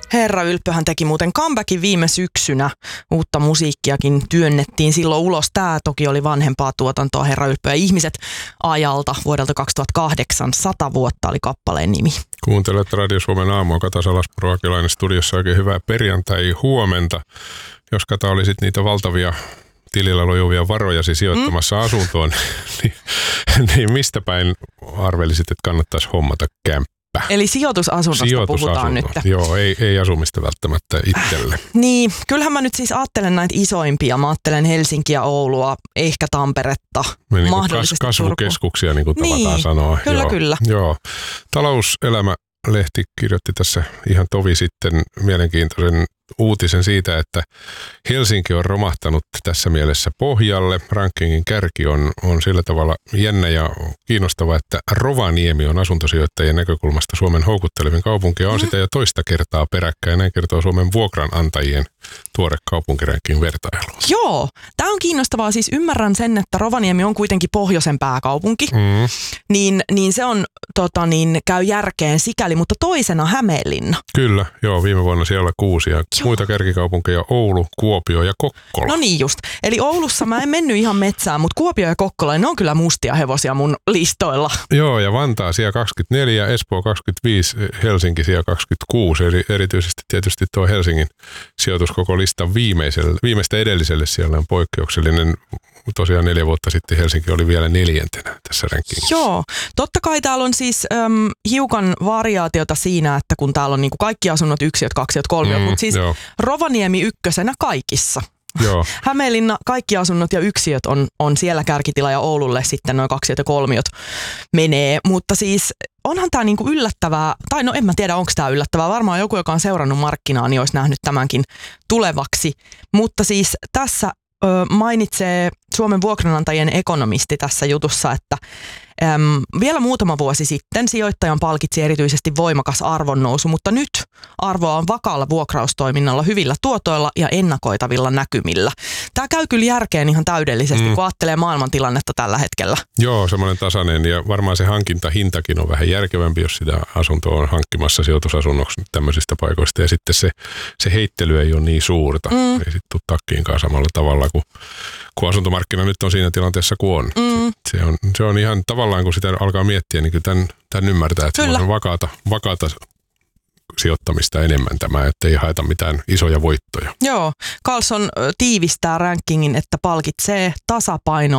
Herra Ylppöhän teki muuten comebackin viime syksynä. Uutta musiikkiakin työnnettiin silloin ulos. Tämä toki oli vanhempaa tuotantoa Herra Ylppö ja ihmiset ajalta vuodelta 2008. 100 vuotta oli kappaleen nimi. Kuuntelet Radio Suomen aamua. Kata Salaspuro Akilainen studiossa. Oikein hyvää perjantai-huomenta. Jos Kata olisit niitä valtavia tilillä lojuvia varojasi sijoittamassa asuntoon, niin mistä päin arvelisit, että kannattaisi hommata kämppä? Eli sijoitusasunnosta puhutaan nyt. Joo, ei asumista välttämättä itselle. Niin, kyllähän mä nyt siis ajattelen näitä isoimpia. Mä ajattelen Helsinkiä, Oulua, ehkä Tamperetta, niin mahdollisesti kasvukeskuksia, niin kuin tavataan sanoa. Kyllä. Joo. Talouselämä-lehti kirjoitti tässä ihan tovi sitten mielenkiintoisen uutisen siitä, että Helsinki on romahtanut tässä mielessä pohjalle. Rankingin kärki on sillä tavalla jännä ja kiinnostava, että Rovaniemi on asuntosijoittajien näkökulmasta Suomen houkuttelevin kaupunki ja on sitä jo toista kertaa peräkkäin. Näin kertoo Suomen vuokranantajien tuore kaupunkirankin vertailu. Joo, tämä on kiinnostavaa. Siis ymmärrän sen, että Rovaniemi on kuitenkin pohjoisen pääkaupunki, niin se on, käy järkeen sikäli, mutta toisena Hämeenlinna. Kyllä, joo, viime vuonna siellä 6 ja muita kärkikaupunkeja Oulu, Kuopio ja Kokkola. No niin just. Eli Oulussa mä en mennyt ihan metsään, mutta Kuopio ja Kokkola, ne on kyllä mustia hevosia mun listoilla. Joo, ja Vantaa siellä 24, Espoo 25, Helsinki siellä 26. Eli erityisesti tietysti tuo Helsingin sijoitus koko listan viimeistä edelliselle siellä on poikkeuksellinen. Tosiaan 4 vuotta sitten Helsinki oli vielä 4. tässä rankingissa. Joo, totta kai täällä on siis hiukan variaatiota siinä, että kun täällä on niinku kaikki asunnot, 1, 2, 3, mutta siis Rovaniemi ykkösenä kaikissa. Joo. Hämeenlinna, kaikki asunnot ja yksiöt on siellä kärkitila ja Oululle sitten noin 2 ja 3 menee, mutta siis onhan tämä niinku yllättävää, tai no en mä tiedä onko tämä yllättävää, varmaan joku, joka on seurannut markkinaa, niin olisi nähnyt tämänkin tulevaksi, mutta siis tässä mainitsee Suomen vuokranantajien ekonomisti tässä jutussa, että vielä muutama vuosi sitten sijoittajan palkitsi erityisesti voimakas arvonnousu, mutta nyt arvoa on vakaalla vuokraustoiminnalla, hyvillä tuotoilla ja ennakoitavilla näkymillä. Tämä käy kyllä järkeen ihan täydellisesti, kun ajattelee maailmantilannetta tällä hetkellä. Joo, semmoinen tasainen ja varmaan se hankintahintakin on vähän järkevämpi, jos sitä asuntoa on hankkimassa sijoitusasunnoksi tämmöisistä paikoista ja sitten se heittely ei ole niin suurta. Ei sitten tule takkiinkaan samalla tavalla kun asuntomarkkina nyt on siinä tilanteessa kuin on. Se on ihan tavallaan, kun sitä alkaa miettiä, niin kyllä tämän ymmärtää, että se on vakaata sijoittamista enemmän tämä, ettei haeta mitään isoja voittoja. Joo, Carlson tiivistää rankingin, että palkitsee tasapainoa